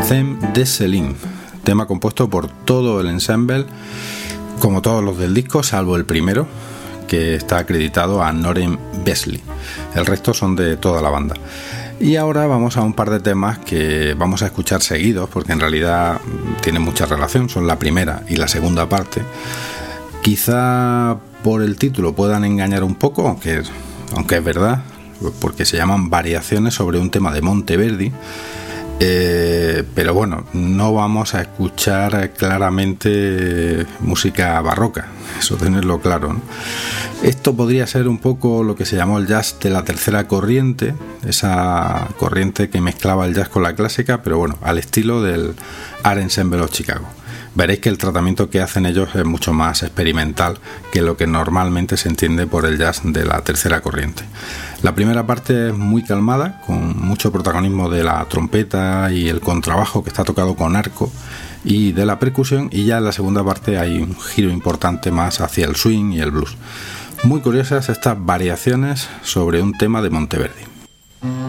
Theme de Céline, tema compuesto por todo el ensemble, como todos los del disco, salvo el primero, que está acreditado a Noreen Besley. El resto son de toda la banda. Y ahora vamos a un par de temas que vamos a escuchar seguidos, porque en realidad tienen mucha relación, son la primera y la segunda parte. Quizá por el título puedan engañar un poco, aunque es verdad, porque se llaman variaciones sobre un tema de Monteverdi. Pero bueno, no vamos a escuchar claramente música barroca, eso tenerlo claro, ¿no? Esto podría ser un poco lo que se llamó el jazz de la tercera corriente, esa corriente que mezclaba el jazz con la clásica, pero bueno, al estilo del Art Ensemble of Chicago. Veréis que el tratamiento que hacen ellos es mucho más experimental que lo que normalmente se entiende por el jazz de la tercera corriente. La primera parte es muy calmada, con mucho protagonismo de la trompeta y el contrabajo, que está tocado con arco, y de la percusión, y ya en la segunda parte hay un giro importante más hacia el swing y el blues. Muy curiosas estas variaciones sobre un tema de Monteverdi.